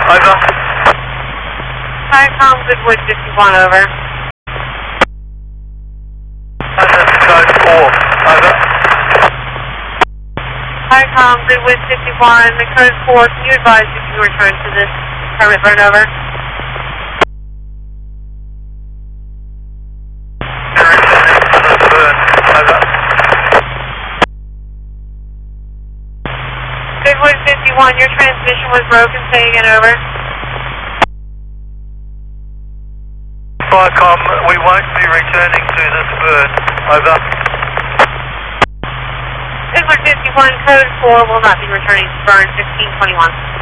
Over. Viacom, Goodwood 51, over. And that's code 4. Over. Viacom, Goodwood 51, the code 4, can you advise if you return to this permit burn over? Goodwood 51, your transmission was broken, say again, over. Viacom, we won't be returning to this burn. Over. Goodwood 51, code 4 will not be returning to burn 1521.